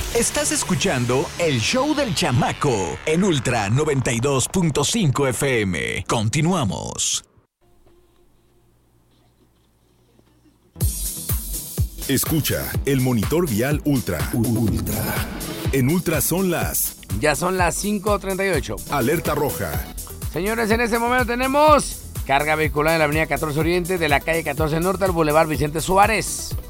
Estás escuchando el show del chamaco en Ultra 92.5 FM. Continuamos. Escucha el monitor vial Ultra. En Ultra son las... Ya son las 5:38. Alerta roja. Señores, en este momento tenemos carga vehicular en la avenida 14 Oriente, de la calle 14 Norte al Boulevard Vicente Suárez.